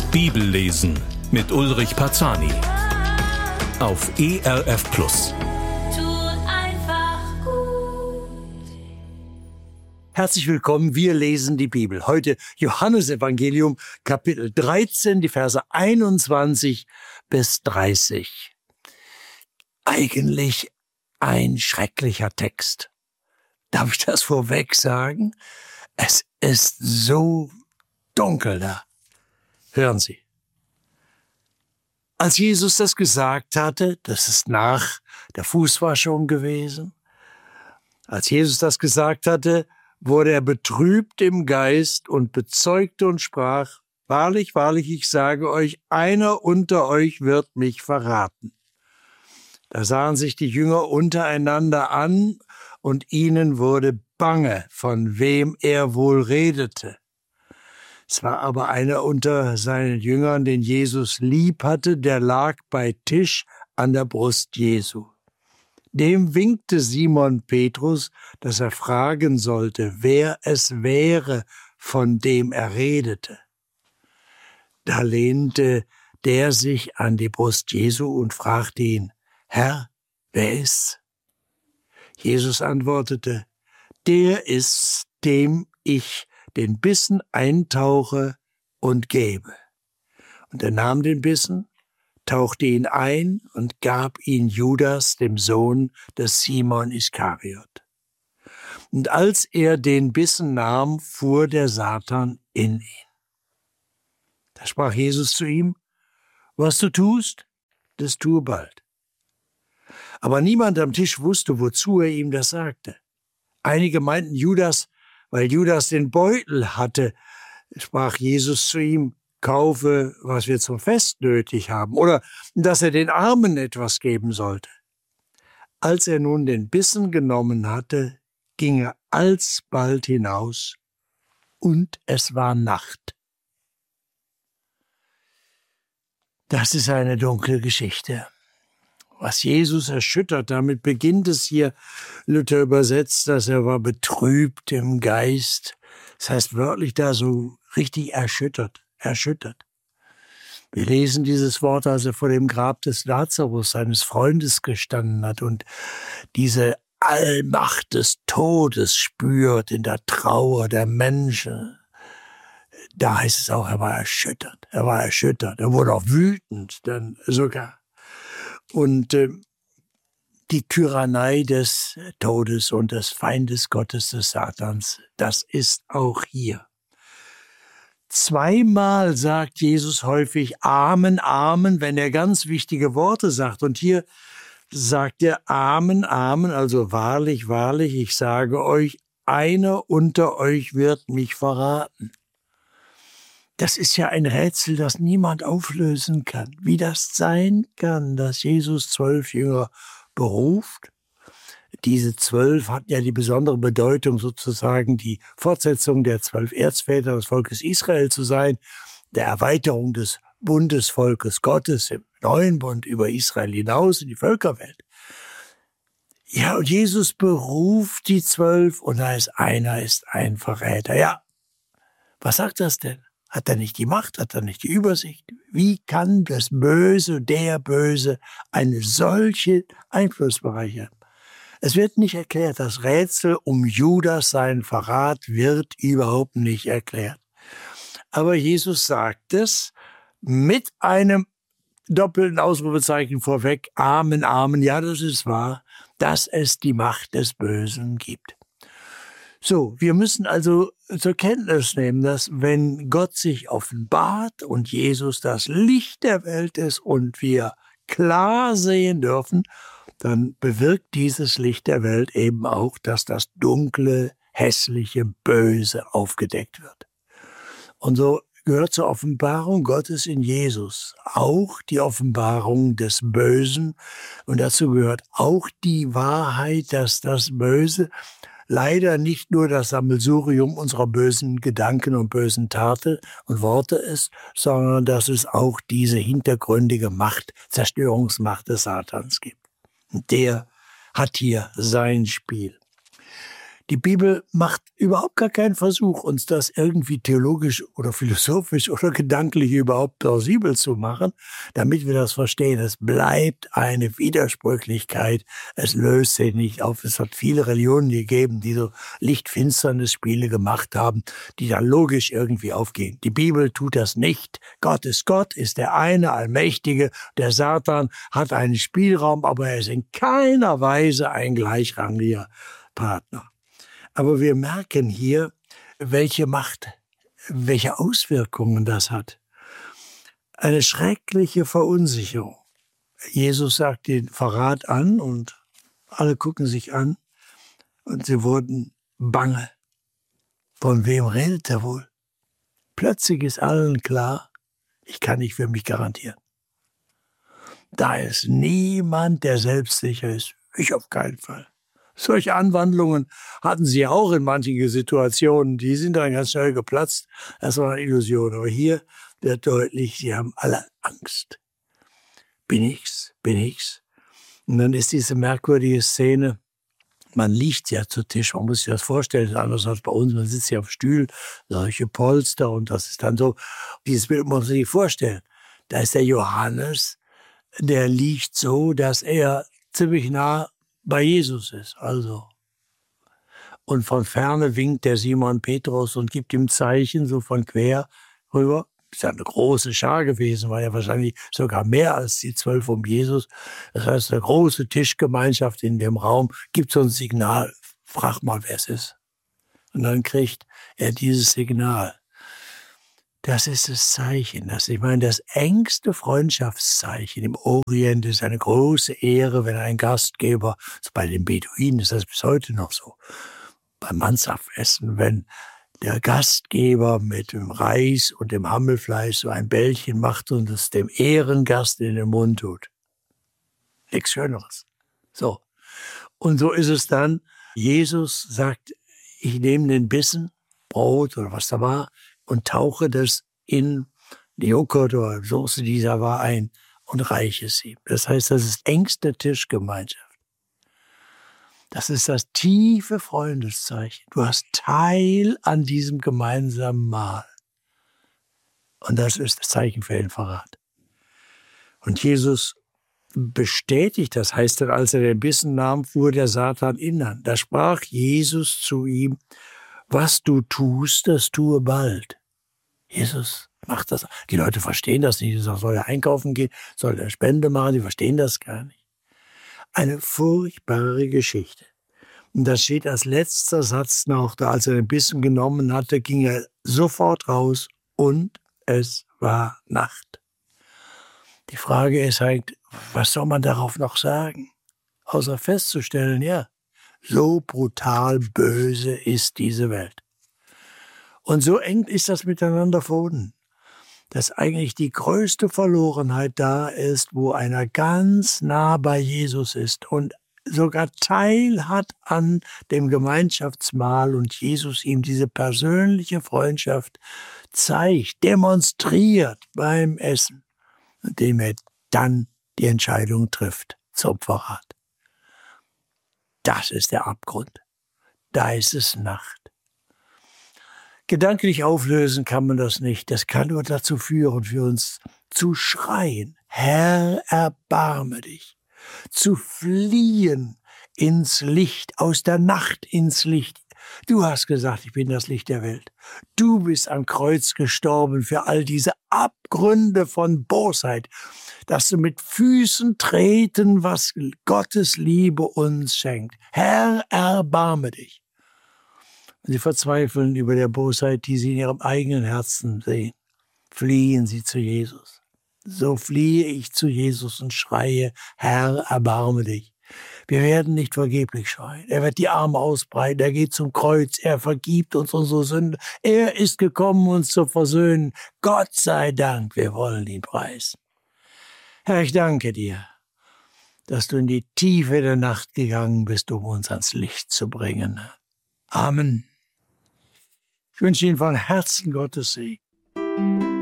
Bibellesen mit Ulrich Parzani auf ERF Plus. Tut einfach gut. Herzlich willkommen, wir lesen die Bibel. Heute Johannesevangelium, Kapitel 13, die Verse 21 bis 30. Eigentlich ein schrecklicher Text. Darf ich das vorweg sagen? Es ist so dunkel da. Hören Sie. Als Jesus das gesagt hatte, das ist nach der Fußwaschung gewesen, als Jesus das gesagt hatte, wurde er betrübt im Geist und bezeugte und sprach: Wahrlich, wahrlich, ich sage euch, einer unter euch wird mich verraten. Da sahen sich die Jünger untereinander an, und ihnen wurde bange, von wem er wohl redete. Es war aber einer unter seinen Jüngern, den Jesus lieb hatte, der lag bei Tisch an der Brust Jesu. Dem winkte Simon Petrus, dass er fragen sollte, wer es wäre, von dem er redete. Da lehnte der sich an die Brust Jesu und fragte ihn: Herr, wer ist's? Jesus antwortete: Der ist's, dem ich den Bissen eintauche und gebe. Und er nahm den Bissen, tauchte ihn ein und gab ihn Judas, dem Sohn des Simon Iskariot. Und als er den Bissen nahm, fuhr der Satan in ihn. Da sprach Jesus zu ihm: Was du tust, das tue bald. Aber niemand am Tisch wusste, wozu er ihm das sagte. Einige meinten Judas, weil Judas den Beutel hatte, sprach Jesus zu ihm: Kaufe, was wir zum Fest nötig haben, oder dass er den Armen etwas geben sollte. Als er nun den Bissen genommen hatte, ging er alsbald hinaus, und es war Nacht. Das ist eine dunkle Geschichte. Was Jesus erschüttert, damit beginnt es hier. Luther übersetzt, dass er war betrübt im Geist. Das heißt wörtlich da so richtig erschüttert. Wir lesen dieses Wort, als er vor dem Grab des Lazarus, seines Freundes, gestanden hat und diese Allmacht des Todes spürt in der Trauer der Menschen. Da heißt es auch, er war erschüttert. Er wurde auch wütend, dann sogar. Und die Tyrannei des Todes und des Feindes Gottes, des Satans, das ist auch hier. Zweimal sagt Jesus häufig Amen, Amen, wenn er ganz wichtige Worte sagt. Und hier sagt er Amen, Amen, also wahrlich, wahrlich, ich sage euch, einer unter euch wird mich verraten. Das ist ja ein Rätsel, das niemand auflösen kann. Wie das sein kann, dass Jesus 12 Jünger beruft. Diese 12 hatten ja die besondere Bedeutung, sozusagen die Fortsetzung der 12 Erzväter des Volkes Israel zu sein, der Erweiterung des Bundesvolkes Gottes im neuen Bund über Israel hinaus in die Völkerwelt. Ja, und Jesus beruft die 12 und da ist einer ist ein Verräter. Ja, was sagt das denn? Hat er nicht die Macht? Hat er nicht die Übersicht? Wie kann das Böse, der Böse, einen solchen Einflussbereich haben? Es wird nicht erklärt. Das Rätsel um Judas, seinen Verrat, wird überhaupt nicht erklärt. Aber Jesus sagt es mit einem doppelten Ausrufezeichen vorweg. Amen, Amen. Ja, das ist wahr, dass es die Macht des Bösen gibt. So, wir müssen also zur Kenntnis nehmen, dass wenn Gott sich offenbart und Jesus das Licht der Welt ist und wir klar sehen dürfen, dann bewirkt dieses Licht der Welt eben auch, dass das dunkle, hässliche, Böse aufgedeckt wird. Und so gehört zur Offenbarung Gottes in Jesus auch die Offenbarung des Bösen. Und dazu gehört auch die Wahrheit, dass das Böse leider nicht nur das Sammelsurium unserer bösen Gedanken und bösen Taten und Worte ist, sondern dass es auch diese hintergründige Macht, Zerstörungsmacht des Satans gibt. Und der hat hier sein Spiel. Die Bibel macht überhaupt gar keinen Versuch, uns das irgendwie theologisch oder philosophisch oder gedanklich überhaupt plausibel zu machen, damit wir das verstehen. Es bleibt eine Widersprüchlichkeit. Es löst sich nicht auf. Es hat viele Religionen gegeben, die so Licht-Finsternis-Spiele gemacht haben, die dann logisch irgendwie aufgehen. Die Bibel tut das nicht. Gott, ist der eine Allmächtige. Der Satan hat einen Spielraum, aber er ist in keiner Weise ein gleichrangiger Partner. Aber wir merken hier, welche Macht, welche Auswirkungen das hat. Eine schreckliche Verunsicherung. Jesus sagt den Verrat an und alle gucken sich an und sie wurden bange. Von wem redet er wohl? Plötzlich ist allen klar, ich kann nicht für mich garantieren. Da ist niemand, der selbstsicher ist. Ich auf keinen Fall. Solche Anwandlungen hatten sie auch in manchen Situationen. Die sind dann ganz schnell geplatzt. Das war eine Illusion. Aber hier wird deutlich, sie haben alle Angst. Bin ich's? Bin ich's? Und dann ist diese merkwürdige Szene. Man liegt ja zu Tisch. Man muss sich das vorstellen. Anders als bei uns. Man sitzt ja auf Stühlen, solche Polster. Und das ist dann so. Dieses Bild muss man sich vorstellen. Da ist der Johannes. Der liegt so, dass er ziemlich nah bei Jesus ist, also. Und von ferne winkt der Simon Petrus und gibt ihm Zeichen, so von quer rüber. Ist ja eine große Schar gewesen, war ja wahrscheinlich sogar mehr als die 12 um Jesus. Das heißt, eine große Tischgemeinschaft in dem Raum gibt so ein Signal, frag mal, wer es ist. Und dann kriegt er dieses Signal. Das ist das Zeichen. Das engste Freundschaftszeichen im Orient ist eine große Ehre, wenn ein Gastgeber, also bei den Beduinen ist das bis heute noch so, beim Mansaftessen, wenn der Gastgeber mit dem Reis und dem Hammelfleisch so ein Bällchen macht und es dem Ehrengast in den Mund tut. Nichts Schöneres. So. Und so ist es dann. Jesus sagt, ich nehme den Bissen, Brot oder was da war, und tauche das in die Joghurt oder Soße, die da war, ein und reiche es ihm. Das heißt, das ist engste Tischgemeinschaft. Das ist das tiefe Freundeszeichen. Du hast Teil an diesem gemeinsamen Mahl. Und das ist das Zeichen für den Verrat. Und Jesus bestätigt, das heißt dann, als er den Bissen nahm, fuhr der Satan innern. Da sprach Jesus zu ihm, was du tust, das tue bald. Jesus macht das. Die Leute verstehen das nicht. Die sagen, soll er einkaufen gehen, soll er Spende machen, die verstehen das gar nicht. Eine furchtbare Geschichte. Und das steht als letzter Satz noch da, als er den Bissen genommen hatte, ging er sofort raus und es war Nacht. Die Frage ist halt, was soll man darauf noch sagen? Außer festzustellen, ja, so brutal böse ist diese Welt. Und so eng ist das miteinander verbunden, dass eigentlich die größte Verlorenheit da ist, wo einer ganz nah bei Jesus ist und sogar Teil hat an dem Gemeinschaftsmahl und Jesus ihm diese persönliche Freundschaft zeigt, demonstriert beim Essen, indem er dann die Entscheidung trifft zum Verrat. Das ist der Abgrund. Da ist es Nacht. Gedanklich auflösen kann man das nicht. Das kann nur dazu führen, für uns zu schreien, Herr, erbarme dich. Zu fliehen ins Licht, aus der Nacht ins Licht. Du hast gesagt, ich bin das Licht der Welt. Du bist am Kreuz gestorben für all diese Abgründe von Bosheit, dass du mit Füßen treten, was Gottes Liebe uns schenkt. Herr, erbarme dich. Und sie verzweifeln über der Bosheit, die sie in ihrem eigenen Herzen sehen. Fliehen sie zu Jesus. So fliehe ich zu Jesus und schreie, Herr, erbarme dich. Wir werden nicht vergeblich schreien. Er wird die Arme ausbreiten, er geht zum Kreuz, er vergibt uns unsere Sünde. Er ist gekommen, uns zu versöhnen. Gott sei Dank, wir wollen ihn preisen. Herr, ich danke dir, dass du in die Tiefe der Nacht gegangen bist, um uns ans Licht zu bringen. Amen. Ich wünsche Ihnen von Herzen Gottes Segen.